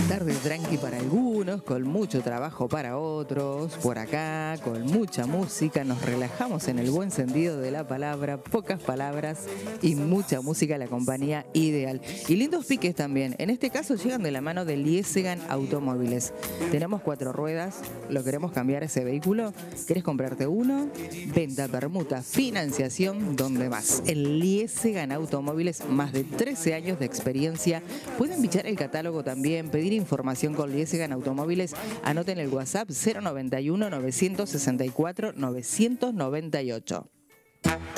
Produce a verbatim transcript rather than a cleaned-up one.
tarde tranqui para algunos, con mucho trabajo para otros. Por acá, con mucha música, nos relajamos en el buen sentido de la palabra, pocas palabras y mucha música, la compañía ideal. Y lindos piques también. En este caso llegan de la mano de Liesegan Automóviles. Tenemos cuatro ruedas, ¿lo queremos cambiar ese vehículo? ¿Querés comprarte uno? Venta, permuta, financiación, ¿dónde más? En Liesegan Automóviles, más de trece años de experiencia. Pueden bichar el catálogo también, pedir información con Liesegan Automóviles. Anoten el WhatsApp cero noventa y uno, novecientos sesenta y cuatro, novecientos noventa y ocho.